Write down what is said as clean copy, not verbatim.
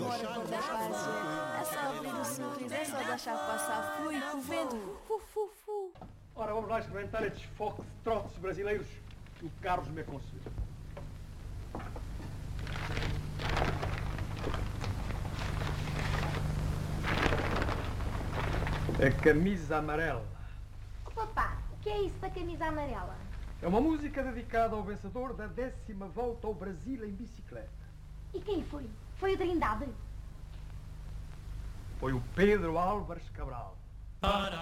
hora quando a paz é só abrir o sorriso, é só deixar passar. Flui com o vento. Fu. Ora, vamos lá experimentar estes foxtrots brasileiros que o Carlos me aconselhou. A camisa amarela. Oh, papá, o que é isso da camisa amarela? É uma música dedicada ao vencedor da 10ª volta ao Brasil em bicicleta. E quem foi? Foi o Trindade? Foi o Pedro Álvares Cabral.